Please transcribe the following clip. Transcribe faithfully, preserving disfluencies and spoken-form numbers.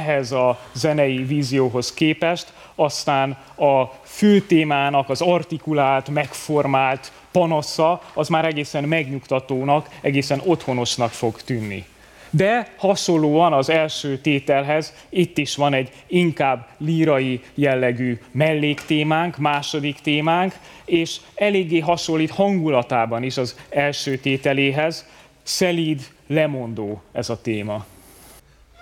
ehhez a zenei vízióhoz képest aztán a főtémának az artikulált, megformált panasza az már egészen megnyugtatónak, egészen otthonosnak fog tűnni. De hasonlóan az első tételhez itt is van egy inkább lírai jellegű melléktémánk, második témánk, és eléggé hasonlít hangulatában is az első tételéhez, szelíd, lemondó ez a téma.